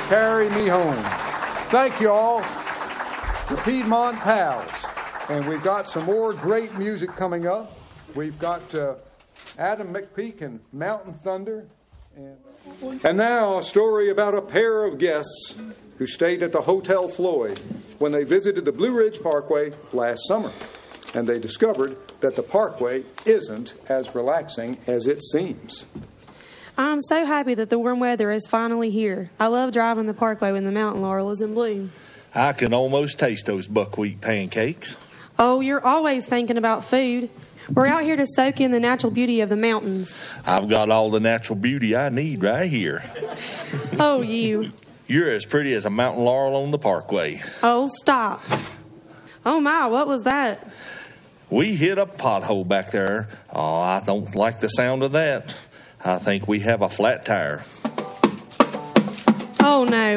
Carry Me Home. Thank you all, the Piedmont Pals. And we've got some more great music coming up. We've got Adam McPeak and Mountain Thunder. And now a story about a pair of guests who stayed at the Hotel Floyd when they visited the Blue Ridge Parkway last summer. And they discovered that the parkway isn't as relaxing as it seems. I'm so happy that the warm weather is finally here. I love driving the parkway when the mountain laurel is in bloom. I can almost taste those buckwheat pancakes. Oh, you're always thinking about food. We're out here to soak in the natural beauty of the mountains. I've got all the natural beauty I need right here. Oh, you. You're as pretty as a mountain laurel on the parkway. Oh, stop. Oh, my, what was that? We hit a pothole back there. Oh, I don't like the sound of that. I think we have a flat tire. Oh, no.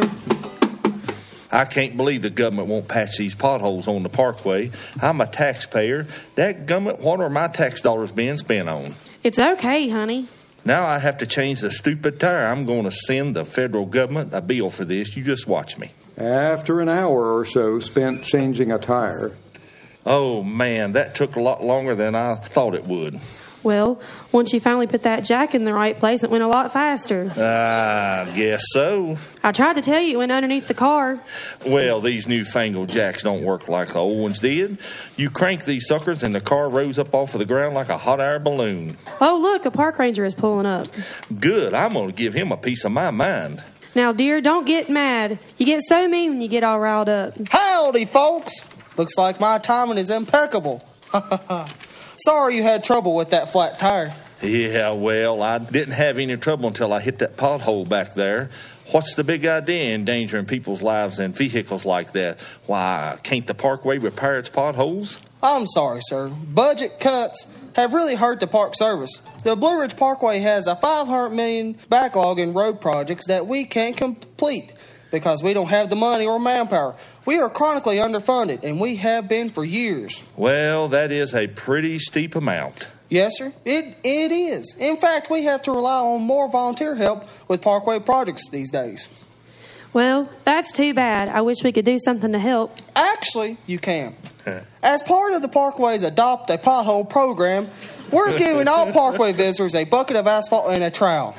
I can't believe the government won't patch these potholes on the parkway. I'm a taxpayer. Dadgummit, what are my tax dollars being spent on? It's okay, honey. Now I have to change the stupid tire. I'm going to send the federal government a bill for this. You just watch me. After an hour or so spent changing a tire. Oh, man, that took a lot longer than I thought it would. Well, once you finally put that jack in the right place, it went a lot faster. I guess so. I tried to tell you it went underneath the car. Well, these newfangled jacks don't work like the old ones did. You crank these suckers and the car rose up off of the ground like a hot air balloon. Oh, look, a park ranger is pulling up. Good. I'm going to give him a piece of my mind. Now, dear, don't get mad. You get so mean when you get all riled up. Howdy, folks. Looks like my timing is impeccable. Sorry you had trouble with that flat tire. Yeah, well, I didn't have any trouble until I hit that pothole back there. What's the big idea endangering people's lives and vehicles like that? Why, can't the parkway repair its potholes? I'm sorry, sir. Budget cuts have really hurt the park service. The Blue Ridge Parkway has a $500 million backlog in road projects that we can't complete because we don't have the money or manpower. We are chronically underfunded, and we have been for years. Well, that is a pretty steep amount. Yes, sir. It is. In fact, we have to rely on more volunteer help with parkway projects these days. Well, that's too bad. I wish we could do something to help. Actually, you can. As part of the Parkway's Adopt a Pothole program, we're giving all parkway visitors a bucket of asphalt and a trowel.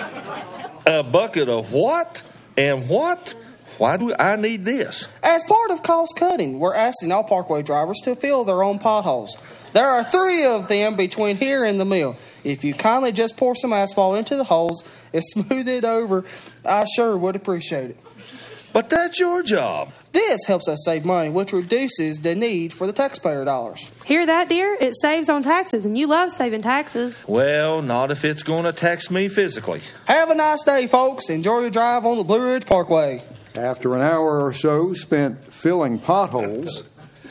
A bucket of what? And what? Why do I need this? As part of cost cutting, we're asking all parkway drivers to fill their own potholes. There are 3 of them between here and the mill. If you kindly just pour some asphalt into the holes and smooth it over, I sure would appreciate it. But that's your job. This helps us save money, which reduces the need for the taxpayer dollars. Hear that, dear? It saves on taxes, and you love saving taxes. Well, not if it's going to tax me physically. Have a nice day, folks. Enjoy your drive on the Blue Ridge Parkway. After an hour or so spent filling potholes.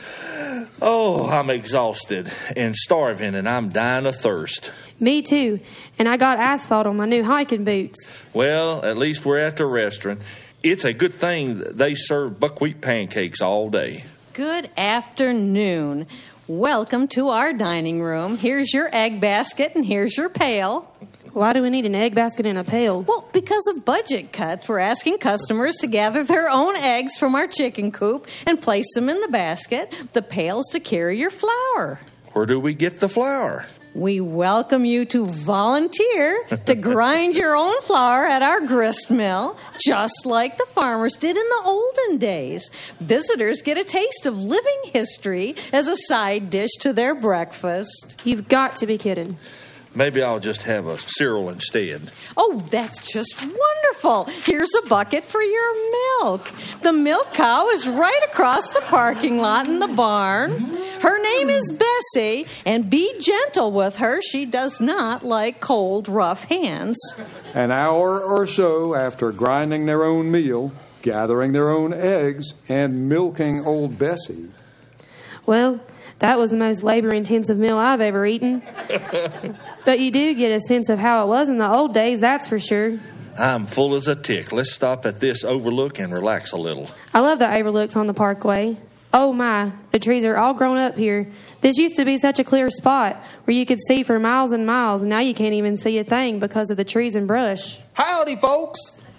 Oh, I'm exhausted and starving, and I'm dying of thirst. Me too. And I got asphalt on my new hiking boots. Well, at least we're at the restaurant. It's a good thing they serve buckwheat pancakes all day. Good afternoon. Welcome to our dining room. Here's your egg basket and here's your pail. Why do we need an egg basket and a pail? Well, because of budget cuts, we're asking customers to gather their own eggs from our chicken coop and place them in the basket. The pail's to carry your flour. Where do we get the flour? We welcome you to volunteer to grind your own flour at our grist mill, just like the farmers did in the olden days. Visitors get a taste of living history as a side dish to their breakfast. You've got to be kidding. Maybe I'll just have a cereal instead. Oh, that's just wonderful. Here's a bucket for your milk. The milk cow is right across the parking lot in the barn. Her name is Bessie, and be gentle with her. She does not like cold, rough hands. An hour or so after grinding their own meal, gathering their own eggs, and milking old Bessie. Well, that was the most labor-intensive meal I've ever eaten. But you do get a sense of how it was in the old days, that's for sure. I'm full as a tick. Let's stop at this overlook and relax a little. I love the overlooks on the parkway. Oh my, the trees are all grown up here. This used to be such a clear spot where you could see for miles and miles, and now you can't even see a thing because of the trees and brush. Howdy, folks.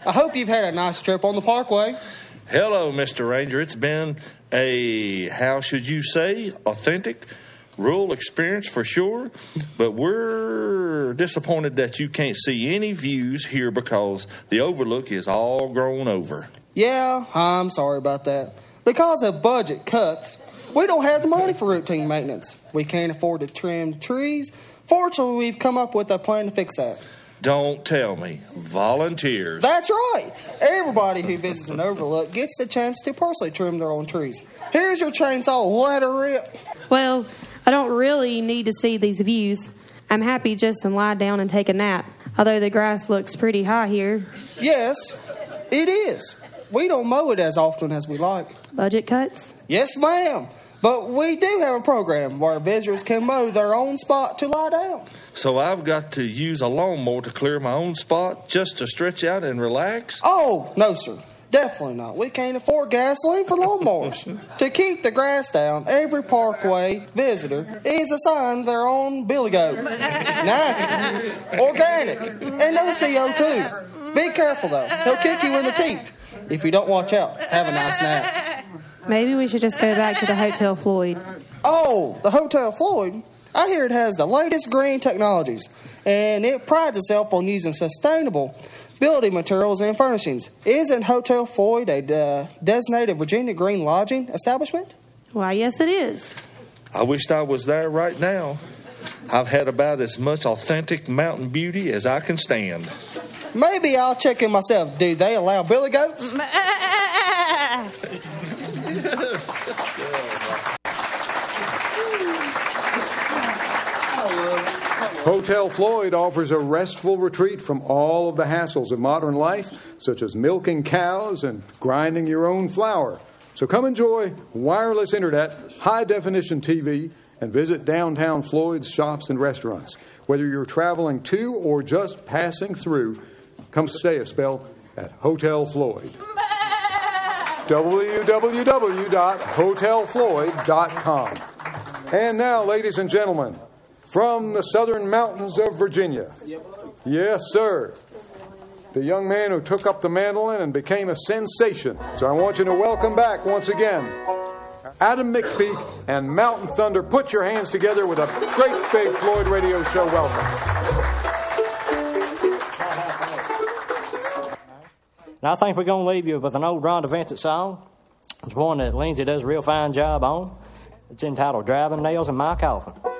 I hope you've had a nice trip on the Parkway. Hello, Mr. Ranger. It's been a, how should you say, authentic rural experience for sure, but we're disappointed that you can't see any views here because the overlook is all grown over. Yeah, I'm sorry about that. Because of budget cuts, we don't have the money for routine maintenance. We can't afford to trim trees. Fortunately, we've come up with a plan to fix that. Don't tell me. Volunteers. That's right. Everybody who visits an overlook gets the chance to personally trim their own trees. Here's your chainsaw. Let her rip. Well, I don't really need to see these views. I'm happy just to lie down and take a nap, although the grass looks pretty high here. Yes, it is. We don't mow it as often as we like. Budget cuts? Yes, ma'am. But we do have a program where visitors can mow their own spot to lie down. So I've got to use a lawnmower to clear my own spot just to stretch out and relax? Oh, no, sir. Definitely not. We can't afford gasoline for lawnmowers. To keep the grass down, every Parkway visitor is assigned their own billy goat. Natural, organic, and no CO2. Be careful, though. He'll kick you in the teeth. If you don't watch out, have a nice nap. Maybe we should just go back to the Hotel Floyd. Oh, the Hotel Floyd? I hear it has the latest green technologies, and it prides itself on using sustainable building materials and furnishings. Isn't Hotel Floyd a designated Virginia Green lodging establishment? Why, yes, it is. I wished I was there right now. I've had about as much authentic mountain beauty as I can stand. Maybe I'll check in myself. Do they allow billy goats? Hotel Floyd offers a restful retreat from all of the hassles of modern life, such as milking cows and grinding your own flour. So come enjoy wireless internet, high-definition TV, and visit downtown Floyd's shops and restaurants. Whether you're traveling to or just passing through, come stay a spell at Hotel Floyd. www.hotelfloyd.com. And now, ladies and gentlemen, from the southern mountains of Virginia. Yes, sir. The young man who took up the mandolin and became a sensation. So I want you to welcome back once again Adam McPeak and Mountain Thunder. Put your hands together with a great big Floyd Radio Show welcome. And I think we're going to leave you with an old Rhonda Vincent song. It's one that Lindsay does a real fine job on. It's entitled Driving Nails in My Coffin.